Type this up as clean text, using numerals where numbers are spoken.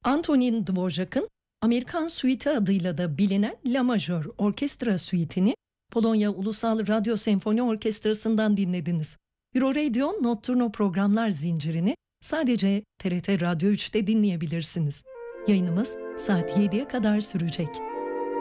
Antonin Dvorak'ın Amerikan Suite adıyla da bilinen La Majör Orkestra Suite'ini Polonya Ulusal Radyo Senfoni Orkestrası'ndan dinlediniz. Euroradio Notturno programlar zincirini sadece TRT Radyo 3'te dinleyebilirsiniz. Yayınımız saat 7'ye kadar sürecek.